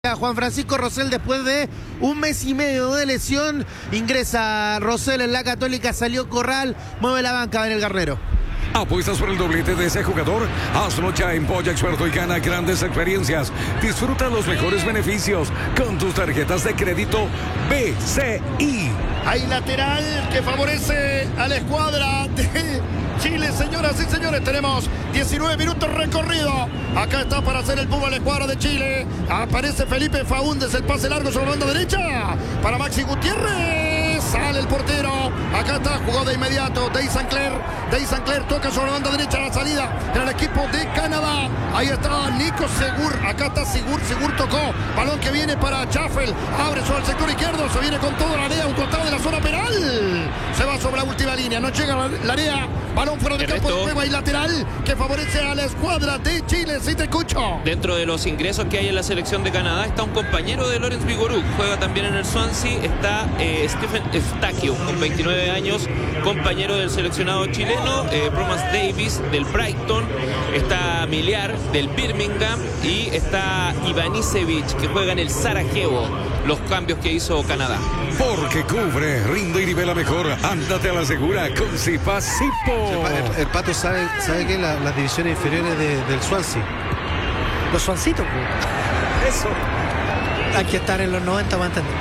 Juan Francisco Rosell, después de un mes y medio de lesión, ingresa Rosell en la Católica, salió Corral, mueve la banca en el Garnero. ¿Apuestas por el doblete de ese jugador? Hazlo ya en Polla Experto y gana grandes experiencias. Disfruta los mejores beneficios con tus tarjetas de crédito BCI. Hay lateral que favorece a la escuadra de Chile, señoras y señores. Tenemos 19 minutos recorrido. Acá está para hacer el fútbol la escuadra de Chile. Aparece Felipe Faúndez, el pase largo sobre la banda derecha para Maxi Gutiérrez. Sale el portero. Acá está, jugó de inmediato Dey Sancler toca sobre la banda derecha, la salida en el equipo de Canadá. Ahí está Nico Segur. Acá está Sigur tocó. Balón que viene para Chaffel. Abre sobre el sector izquierdo. Se viene con todo la área, un costado de la zona penal. Se va sobre la última línea. No llega la área. Balón fuera del campo de juego. Hay lateral que favorece a la escuadra de Chile. Si te escucho. Dentro de los ingresos que hay en la selección de Canadá está un compañero de Laurens Vigouroux. Juega también en el Swansea. Está Stephen Eustaquio, con 29 años, compañero del seleccionado chileno. Bromas Davis del Brighton. Está Miliar del Birmingham. Y está Ivanisevic, que juega en el Sarajevo. Los cambios que hizo Canadá. Porque cubre, rinde y nivela mejor. Ándate a la segura con Cipasipo. El Pato sabe que las divisiones inferiores del Swansea. Los Swancitos, pues. Eso. Hay que estar en los 90 para entender.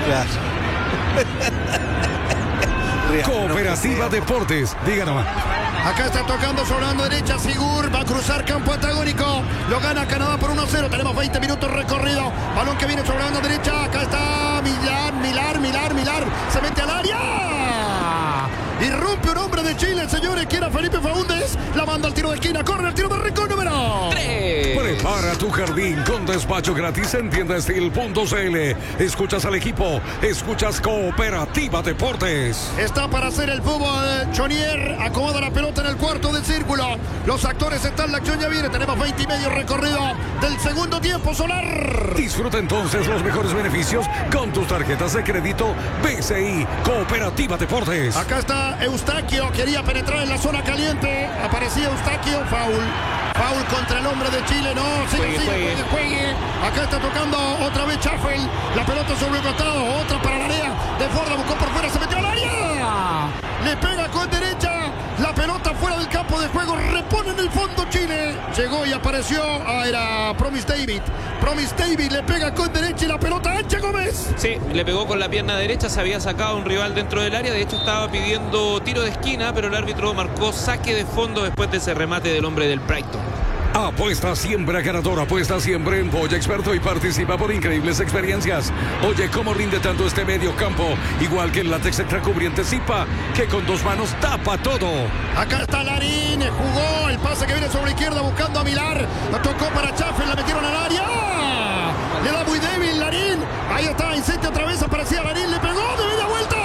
Claro. Cooperativa Deportes. Diga nomás. Acá está tocando sobre la banda derecha Sigur, va a cruzar campo antagónico, lo gana Canadá por 1-0, tenemos 20 minutos recorrido, balón que viene sobre la banda derecha, acá está Milar, se mete al área, irrumpe un hombre de Chile, señores, que era Felipe Faúndez, la manda al tiro de esquina, corre el tiro de rincón número 3. Prepara tu jardín con despacho gratis en tiendastil.cl. Escuchas al equipo, escuchas Cooperativa Deportes. Está para hacer el fútbol, Chonier acomoda la pelota en el cuarto del círculo, los actores están, la acción ya viene, tenemos 20 y medio recorrido del segundo tiempo, Solar. Disfruta entonces los mejores beneficios con tus tarjetas de crédito BCI Cooperativa Deportes. Acá está Eustaquio, quería penetrar en la zona caliente, aparecía Eustaquio, Foul contra el hombre de Chile, no, juegue. Acá está tocando otra vez Chaffel, la pelota sobre el costado, otra para la área, de Forda buscó por fuera, se metió al área, le pega con derecha, la pelota fuera del campo de juego, repone en el fondo Chile, llegó y apareció, era Promise David le pega con derecha y la pelota ancha Gómez. Sí, le pegó con la pierna derecha, se había sacado un rival dentro del área, de hecho estaba pidiendo tiro de esquina, pero el árbitro marcó saque de fondo después de ese remate del hombre del Brighton. Apuesta siempre a ganador, apuesta siempre en Polla Experto y participa por increíbles experiencias. Oye, ¿cómo rinde tanto este medio campo? Igual que el látex extracubriente Zipa, que con dos manos tapa todo. Acá está Larín, jugó el pase que viene sobre izquierda buscando a Milar, la tocó para Chaffel, la metieron al área. Le da muy débil Larín, ahí está, insiste otra vez, aparecía Larín, le pegó de media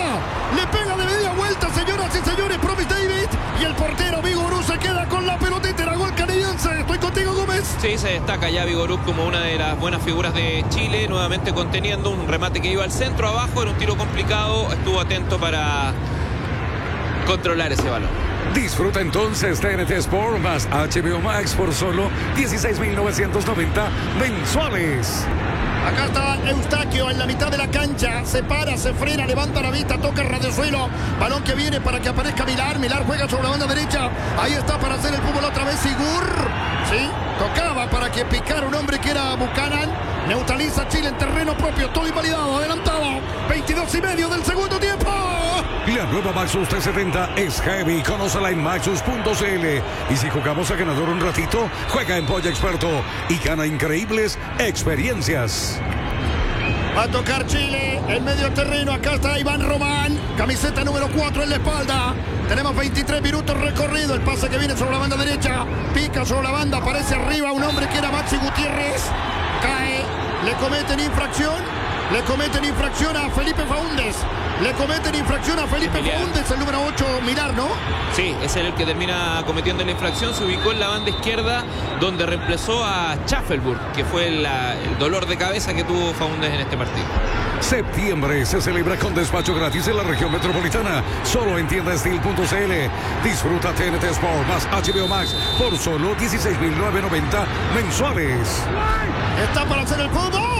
vuelta, señoras y señores, Promise David, y el portero Vigouroux se queda con la pelotita, era gol canadiense. Estoy contigo, Gómez. Sí, se destaca ya Vigouroux como una de las buenas figuras de Chile, nuevamente conteniendo un remate que iba al centro abajo, era un tiro complicado, estuvo atento para controlar ese balón. Disfruta entonces TNT Sport más HBO Max por solo 16.990 mensuales. Acá está Eustaquio en la mitad de la cancha, se para, se frena, levanta la vista, toca el radiosuelo, balón que viene para que aparezca Milar juega sobre la banda derecha, ahí está para hacer el fútbol otra vez Sigur, sí, tocaba para que picara un hombre que era Buchanan, neutraliza Chile en terreno propio, todo invalidado, adelantado, 22 y medio del segundo tiempo. La nueva Maxus 370 es heavy, conócela en maxus.cl y si jugamos a ganador un ratito, juega en Polla Experto y gana increíbles experiencias. Va a tocar Chile, el medio terreno, acá está Iván Román, camiseta número 4 en la espalda. Tenemos 23 minutos recorrido, el pase que viene sobre la banda derecha, pica sobre la banda, aparece arriba un hombre que era Maxi Gutiérrez, cae, le cometen infracción a Felipe Faúndez. Le cometen infracción a Felipe Faúndez, el número 8, Milar, ¿no? Sí, es el que termina cometiendo la infracción. Se ubicó en la banda izquierda, donde reemplazó a Schaffelburg, que fue el dolor de cabeza que tuvo Faúndez en este partido. Septiembre se celebra con despacho gratis en la región metropolitana, solo en tiendastil.cl. Disfruta TNT Sport más HBO Max por solo 16.990 mensuales. Está para hacer el fútbol.